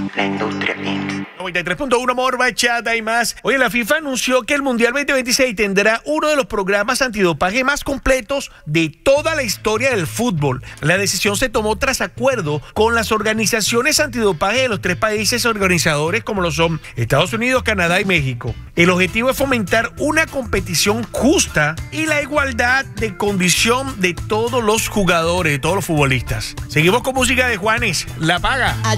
La industria Inc. 93.1 Amor, Bachata y más. Oye, la FIFA anunció que el Mundial 2026 tendrá uno de los programas antidopaje más completos de toda la historia del fútbol. La decisión se tomó tras acuerdo con las organizaciones antidopaje de los 3 países organizadores, como lo son Estados Unidos, Canadá y México. El objetivo es fomentar una competición justa y la igualdad de condición de todos los jugadores, de todos los futbolistas. Seguimos con música de Juanes, La Paga.